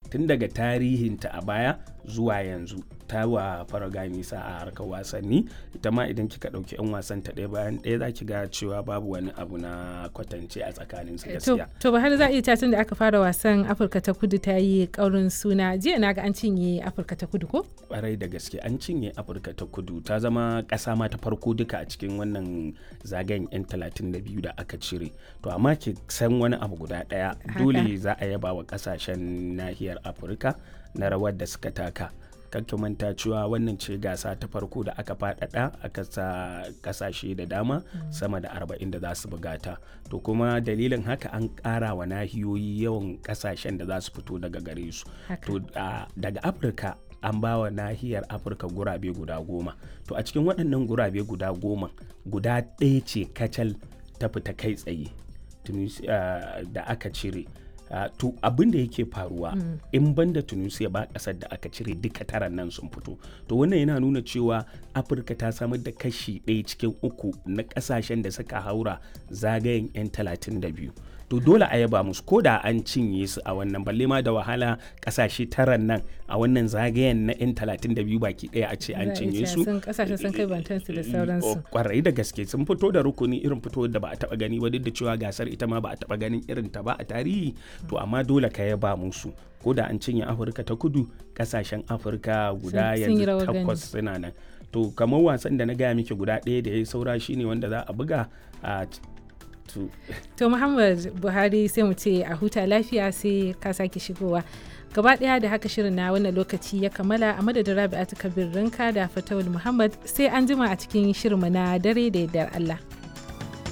tun daga tarihinta a baya zuwa yanzu ta wa Paraguay nisa a harkar wasanni. Ita ma idan kika ɗauki 'yan wasan ta ɗaya bayan ɗaya za ki ga cewa babu wani abu na kwatance a tsakanin su gaskiya. To ba har za a iya tun da aka fara wasan Afirka ta Kudu ta yi ƙaurin suna. Jiya na ga an cinye Afirka ta Kudu ko? Ƙwarai da gaske an cinye Afirka ta Kudu, ta zama ƙasa ma ta farko duka a cikin wannan zagayen 'yan 32 da aka cire. To amma ki san wani abu guda ɗaya, dole za a yaba wa ƙasashen nahiyar Afirka na rawar da suka taka. Kakki manta cewa wannan ce gasa ta farko da aka faɗaɗa aka sa ƙasashe da dama sama da 40 da za su bugata. To kuma dalilin haka an ƙara wa nahiyoyi yawan ƙasashen da za su fito daga gare su. To daga Afirka an ba wa nahiyar Afirka gurabe guda 10. To a cikin waɗannan gurabe guda 10 guda ɗaya ce kacal ta fita kai tsaye da aka cire. To abin da yake faruwa in banda Tunisia ba ƙasar da aka cire duka taran nan sun fito. To wannan yana nuna cewa Afirka ta samar da kashi 1 cikin 3 na ƙasashen da suka haura zagayen 'yan 32. To dole a yaba musu ko da an cinye su a wannan, balle ma da wahala ƙasashe taran nan a wannan zagayen na 'yan 32 baki ɗaya a ce an cinye su. Ƙasashe sun kai bantansu da sauransu. Kwarai da gaske sun fito da rukuni irin fito da ba a taɓa gani ba, duk da cewa gasar ita ma ba a taɓa ganin irin ta ba a tarihi. To amma dole ka yaba musu ko da an cinye Afirka ta Kudu, ƙasashen Afirka guda yanzu 8 suna nan. To kamar wasan da na gaya miki guda ɗaya da ya saura shine wanda za a buga a To Muhammad Buhari sai mu ce a huta lafiya, sai ka sake shigowa. Gaba daya da haka shirin na wannan lokaci ya kammala, a madadin Rabi'atu Kabir Rinka da Fatawul Muhammad, sai an jima a cikin shirinmu na dare da yardar Allah.